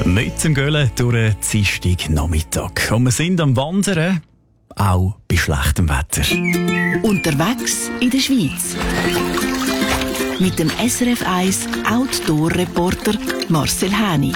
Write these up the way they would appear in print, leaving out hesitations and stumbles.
Mit dem Göllen durch einen Dienstagnachmittag. Und wir sind am Wandern, auch bei schlechtem Wetter. Unterwegs in der Schweiz. Mit dem SRF 1 Outdoor-Reporter Marcel Häni.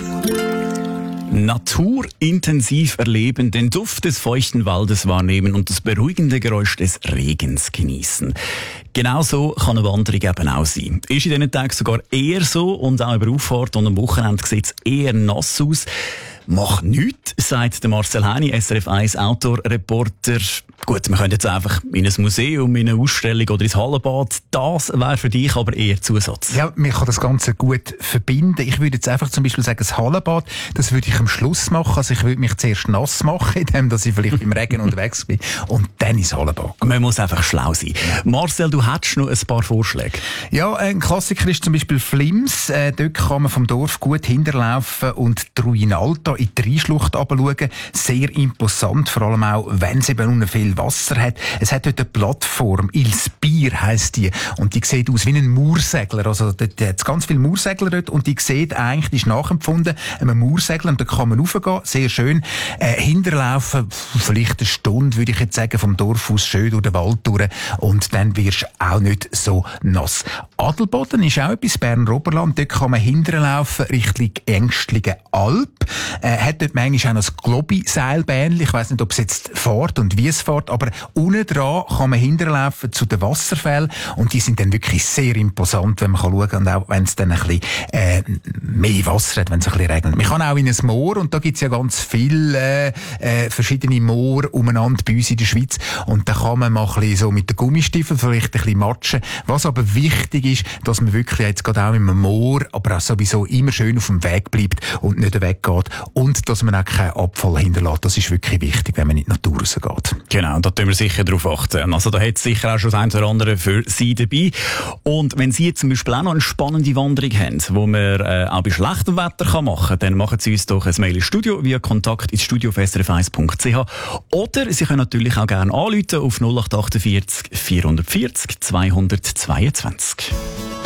Natur intensiv erleben, den Duft des feuchten Waldes wahrnehmen und das beruhigende Geräusch des Regens genießen. Genauso kann eine Wanderung eben auch sein. Ist in diesen Tagen sogar eher so und auch über Auffahrt und am Wochenende sieht es eher nass aus. Macht nichts, sagt der Marcel Häni, SRF 1 Outdoor-Reporter. Gut, wir können jetzt einfach in ein Museum, in eine Ausstellung oder ins Hallenbad. Das wäre für dich aber eher Zusatz. Ja, man kann das Ganze gut verbinden. Ich würde jetzt einfach zum Beispiel sagen, das Hallenbad, das würde ich am Schluss machen. Also ich würde mich zuerst nass machen, indem dass ich vielleicht im Regen unterwegs bin und dann ins Hallenbad. Man muss einfach schlau sein. Ja. Marcel, du hättest noch ein paar Vorschläge. Ja, ein Klassiker ist zum Beispiel Flims. Dort kann man vom Dorf gut hinterlaufen und die Ruinalta in die Rheinschlucht runterschauen. Sehr imposant, vor allem auch, wenn es eben noch viel Wasser hat. Es hat dort eine Plattform, Il Spir heisst die, und die sieht aus wie ein Mauersegler. Also dort hat es ganz viele Mauersegler dort und die sieht eigentlich, die ist nachempfunden, einem Mauersegler, und da kann man raufgehen, sehr schön. Hinterlaufen, vielleicht eine Stunde, würde ich jetzt sagen, vom Dorf aus schön durch den Wald durch, und dann wirst du auch nicht so nass. Adelboden ist auch etwas, Berner Oberland, dort kann man hinterlaufen Richtung Ängstlige Alp. Hat dort manchmal auch noch das Globi-Seilbähnchen. Ich weiss nicht, ob es jetzt fährt und wie es fährt, aber unten dran kann man hinterlaufen zu den Wasserfällen, und die sind dann wirklich sehr imposant, wenn man schauen kann, und auch wenn es dann ein bisschen mehr Wasser hat, wenn es ein bisschen regnet. Man kann auch in ein Moor, und da gibt es ja ganz viele verschiedene Moore umeinander bei uns in der Schweiz, und da kann man mal ein bisschen so mit den Gummistiefeln vielleicht ein bisschen matschen. Was aber wichtig ist, dass man wirklich jetzt gerade auch im Moor, aber auch sowieso immer schön auf dem Weg bleibt und nicht weggeht, und dass man auch keinen Abfall hinterlässt. Das ist wirklich wichtig, wenn man in die Natur rausgeht. Genau, da tun wir sicher darauf achten. Also da hat es sicher auch schon das eine oder andere für Sie dabei. Und wenn Sie jetzt zum Beispiel auch noch eine spannende Wanderung haben, wo man auch bei schlechtem Wetter machen kann, dann machen Sie uns doch ein Mail ins Studio via Kontakt ins studio@srf1.ch. Oder Sie können natürlich auch gerne anrufen auf 0848 440 222.